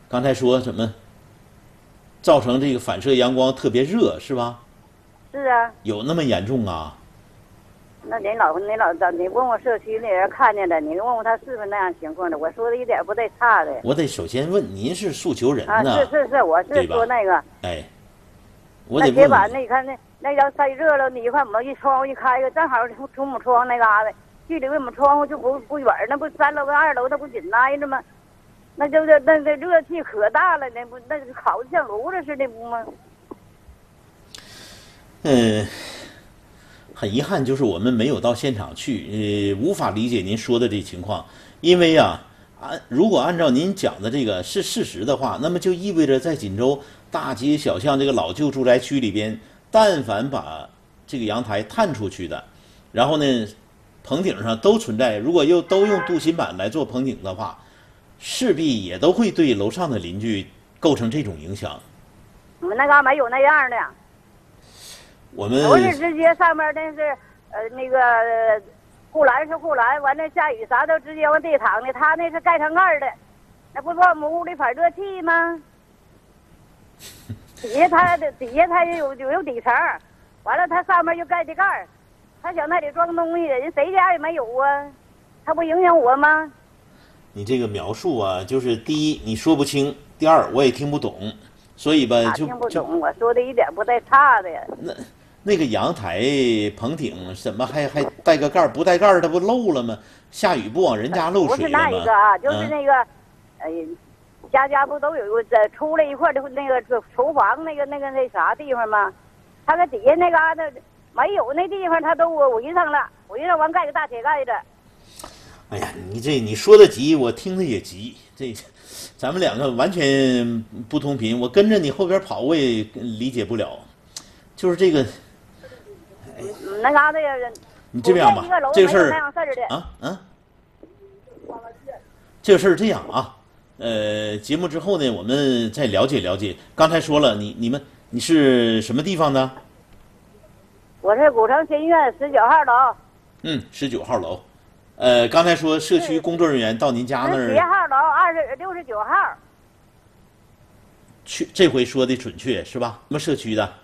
刚才说怎么造成这个反射阳光特别热是吧？ 是啊。 有那么严重啊？ 那你问问社区那人看见的，你问问他是不是那样情况的？我说的一点不带差的。 我得首先问您是诉求人呢？ 是，我是说那个。 哎，我得问。 那铁板，你看那要晒热了，你一看我们窗户一开个，正好从我们窗户那嘎达，距离我们窗户就不远，那不3楼跟2楼，它不紧挨着吗？那就是那热气可大了，那烤的像炉子似的不吗？ 很遗憾，就是我们没有到现场去，无法理解您说的这情况。因为啊，如果按照您讲的这个是事实的话，那么就意味着在锦州大街小巷这个老旧住宅区里边，但凡把这个阳台探出去的，然后呢，棚顶上都存在，如果都用镀锌板来做棚顶的话，势必也都会对楼上的邻居构成这种影响。 我们那嘎没有那样的。 我们都是直接上面那是那个护栏是护栏，完了下雨啥都直接往地躺的，他那是盖上盖的，那不把我们屋里反热气吗？底下它有底层，完了它上面又盖的盖，他想那里装东西，人谁家也没有啊，他不影响我吗？ 你这个描述啊，就是第一你说不清，第二我也听不懂，所以吧就听不懂，我说的一点不带差的呀。 那个阳台棚顶怎么还带个盖不带盖它不漏了吗？下雨不往人家漏水了吗？ 不是那一个啊，就是那个，家不都有一个出来一块的那个厨房那啥地方吗？他那底下那嘎达没有那地方，他都围上了，围上完盖个大铁盖子。 哎呀，你说的急，我听的也急，咱们两个完全不同频，我跟着你后边跑，我也理解不了，就是这个。 那嘎达呀， 你这样吧，这个事儿这个事儿这样啊，节目之后呢，我们再了解了解。刚才说了，你是什么地方的？ 我是古城新苑19号楼。 19号楼。刚才说社区工作人员到您家那儿。 17号楼69号。 这回说的准确是吧？什么社区的？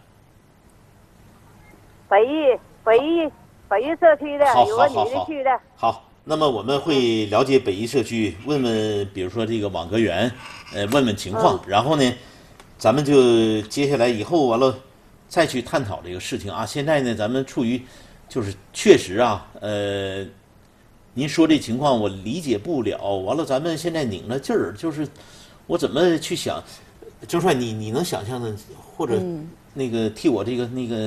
北一社区的，有个女的去的。 好，那么我们会了解北一社区，问问比如说这个网格员，问问情况，然后呢，咱们就接下来以后完了再去探讨这个事情啊。现在呢，咱们处于就是确实啊，您说这情况我理解不了，完了咱们现在拧了劲儿，就是我怎么去想，郑帅，你能想象的，或者那个替我这个那个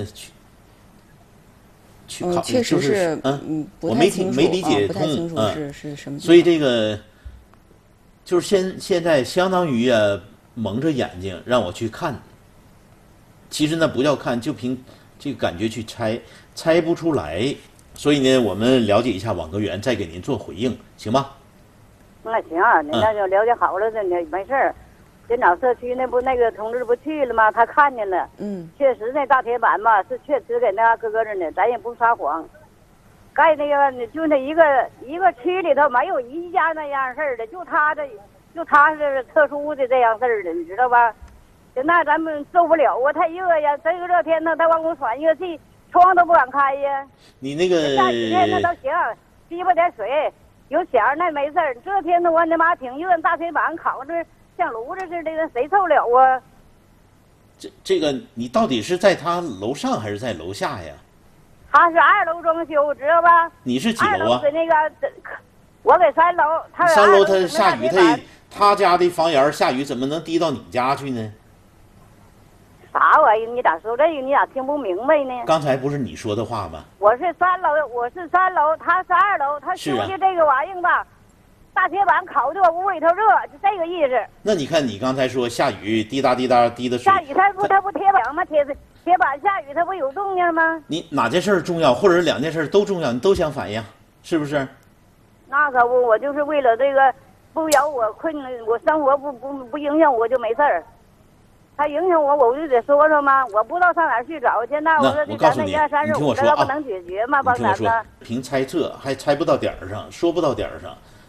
去考虑， 确实是， 我没理解通， 是什么？ 所以这个就是现在相当于蒙着眼睛让我去看，其实那不叫看，就凭这个感觉去猜不出来。所以呢，我们了解一下网格员，再给您做回应，行吗？ 那行，那就了解好了，那没事儿。电脑社区那个同志不去了吗？他看见了，确实那大铁板嘛是确实给那搁着呢，咱也不撒谎。盖那个就那一个区里头没有一家那样事儿的，就他是特殊的这样事儿的，你知道吧？那咱们受不了啊，太热呀！这个热天呢，他往我喘热气，窗都不敢开呀。 你那个下雨天那都行，滴吧点水，有响那没事儿。这天呢，我他妈挺热，大铁板烤着像炉子似的，谁受了啊？ 这个你到底是在他楼上还是在楼下呀？ 他是2楼装修，知道吧？ 你是几楼啊？ 2楼是那个，我给3楼。他 3楼他下雨，他家的房檐下雨怎么能滴到你家去呢？ 啥玩意儿？你咋说这个？你咋听不明白呢？ 刚才不是你说的话吗？ 我是3楼，他是2楼，他修的这个玩意儿吧，大铁板烤的我屋里头热，就这个意思。 那你看，你刚才说下雨滴答滴答滴的水， 下雨它不铁板吗？铁板下雨它不有动静吗？ 你哪件事重要，或者是2件事都重要，你都想反映，是不是？ 那可不，我就是为了这个，不咬我困，我生活不影响我就没事儿。他影响我就得说说嘛，我不知道上哪儿去找。现在我说这咱那1、2、3、4、5这不能解决吗？帮咱呢？ 凭猜测还猜不到点儿上，说不到点儿上。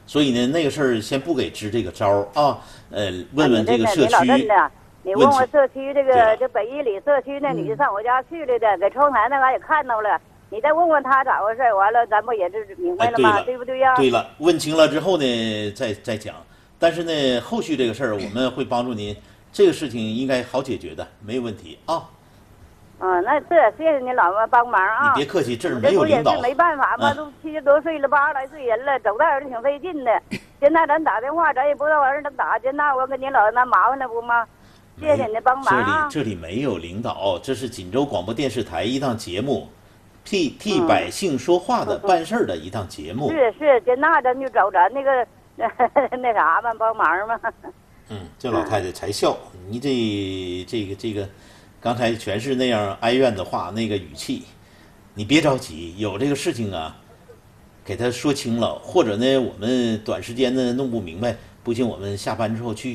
所以呢，那个事儿先不给支这个招啊。问问这个社区。 你问问社区这北一里社区那女的上我家去了的，在窗台那嘎也看到了。你再问问她咋回事，完了咱不也是明白了吗？对不对呀？ 对了，问清了之后呢，再讲。但是呢，后续这个事儿我们会帮助您，这个事情应该好解决的，没有问题啊。 那谢谢您老妈帮忙啊！ 你别客气，这儿没有领导。 这不也是没办法嘛，都70多岁了，80来岁人了，走道都挺费劲的。现在咱打电话，咱也不知道往哪打，现在我跟您老那麻烦了不吗？谢谢您的帮忙啊！ 这里没有领导，这是锦州广播电视台一档节目，替百姓说话的办事的一档节目。 是，现在咱就找咱那个那啥嘛，帮忙嘛。 这老太太才笑，你这个。刚才全是那样哀怨的话，那个语气，你别着急，有这个事情啊，给他说清了，或者呢，我们短时间呢弄不明白，不行，我们下班之后去